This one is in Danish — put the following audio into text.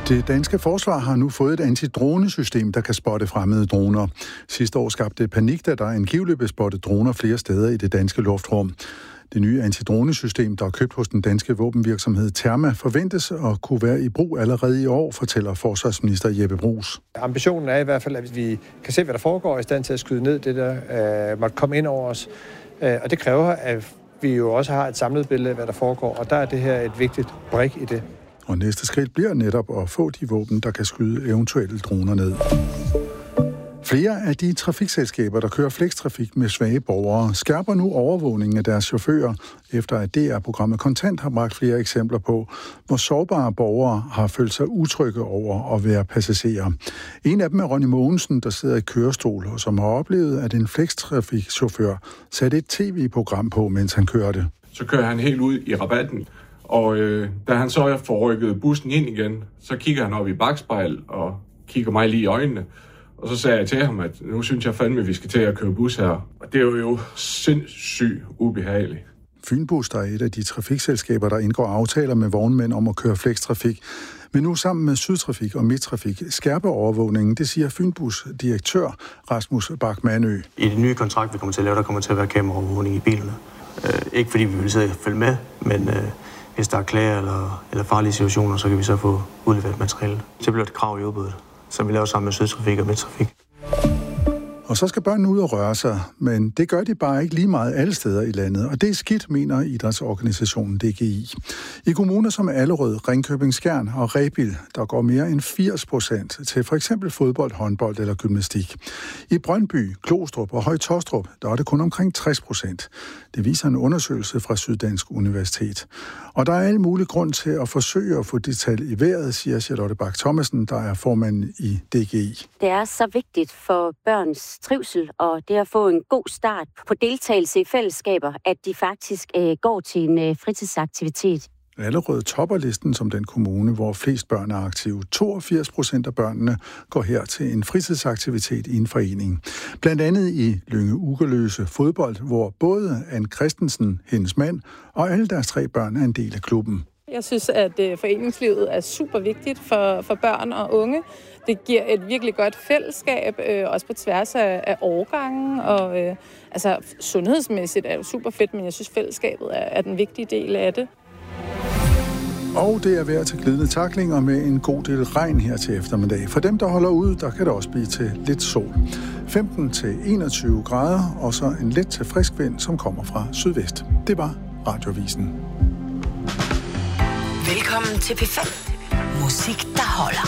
Det danske forsvar har nu fået et antidronesystem, der kan spotte fremmede droner. Sidste år skabte panik, da der angiveligt blev spottet droner flere steder i det danske luftrum. Det nye antidronesystem, der er købt hos den danske våbenvirksomhed Therma, forventes at kunne være i brug allerede i år, fortæller forsvarsminister Jeppe Bruus. Ambitionen er i hvert fald, at vi kan se, hvad der foregår, i stand til at skyde ned det, der måtte komme ind over os. Og det kræver, at vi jo også har et samlet billede af, hvad der foregår, og der er det her et vigtigt brik i det. Og næste skridt bliver netop at få de våben, der kan skyde eventuelle droner ned. Flere af de trafikselskaber, der kører flextrafik med svage borgere, skærper nu overvågningen af deres chauffører, efter at DR-programmet Kontant har bragt flere eksempler på, hvor sårbare borgere har følt sig utrygge over at være passagerer. En af dem er Ronny Mogensen, der sidder i kørestol, og som har oplevet, at en flextrafikchauffør satte et tv-program på, mens han kørte. Så kører han helt ud i rabatten, og da han så får rykket bussen ind igen, så kigger han op i bakspejl og kigger mig lige i øjnene. Og så sagde jeg til ham, at nu synes jeg fandme, at vi skal til at køre bus her. Og det er jo sindssygt ubehageligt. Fynbus, der er et af de trafikselskaber, der indgår aftaler med vognmænd om at køre flextrafik. Men nu sammen med Sydtrafik og Midttrafik skærper overvågningen, det siger Fynbus direktør Rasmus Bach-Manø. I det nye kontrakt, vi kommer til at lave, der kommer til at være kameraovervågning i bilerne. Ikke fordi vi vil sidde og følge med, men hvis der er klager eller farlige situationer, så kan vi så få udleveret materiale. Så bliver det et krav i udbuddet, som vi laver sammen med Sydtrafik og Midttrafik. Og så skal børnene ud og røre sig, men det gør de bare ikke lige meget alle steder i landet, og det er skidt, mener idrætsorganisationen DGI. I kommuner som Allerød, Ringkøbing Skjern og Rebild, der går mere end 80% til for eksempel fodbold, håndbold eller gymnastik. I Brøndby, Glostrup og Høje Taastrup, der er det kun omkring 60%. Det viser en undersøgelse fra Syddansk Universitet. Og der er alle mulige grund til at forsøge at få det tal i vejret, siger Charlotte Bach Thomasen, der er formand i DGI. Det er så vigtigt for børns trivsel og det at få en god start på deltagelse i fællesskaber, at de faktisk går til en fritidsaktivitet. Allerød topper listen som den kommune, hvor flest børn er aktive. 82% af børnene går her til en fritidsaktivitet i en forening. Blandt andet i Lynge Ugerløse fodbold, hvor både Ann Christensen, hendes mand, og alle deres 3 børn er en del af klubben. Jeg synes, at foreningslivet er super vigtigt for børn og unge. Det giver et virkelig godt fællesskab, også på tværs af årgangen. Og sundhedsmæssigt er det super fedt, men jeg synes, fællesskabet er den vigtige del af det. Og det er vejr til glidende tackling og med en god del regn her til eftermiddag. For dem, der holder ud, der kan det også blive til lidt sol. 15-21 grader, og så en let til frisk vind, som kommer fra sydvest. Det var Radioavisen. Velkommen til P5. Musik, der holder.